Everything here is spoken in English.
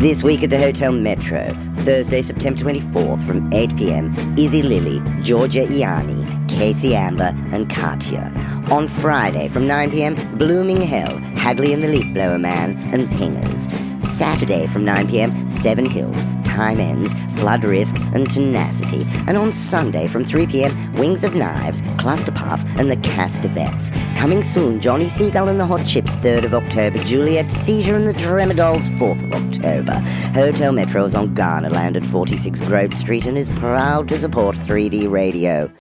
This week at the Hotel Metro, Thursday, September 24th from 8 p.m, Izzy Lily, Georgia Iani, Casey Amber, and Katya. On Friday from 9 p.m, Blooming Hell, Hagley and the Leaf Blower Man, and Pingers. Saturday from 9 p.m, Seven Hills, Time Ends, Flood Risk, and Tenacity. And on Sunday from 3 p.m, Wings of Knives, Cluster Puff, and the Castavets. Coming soon, Johnny Seagull and the Hot Chips, 3rd of October, Juliet Seizure and the Tremadolls, 4th of October. Hotel Metro is on Garnerland at 46 Grove Street and is proud to support 3D Radio.